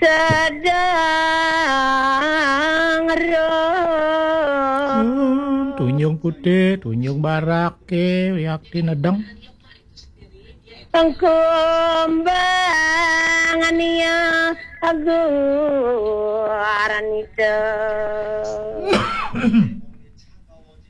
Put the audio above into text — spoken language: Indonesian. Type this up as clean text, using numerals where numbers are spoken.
sedang Tunyung putih, tunyung barak ke yakin nedeng. kembang ania agu aranita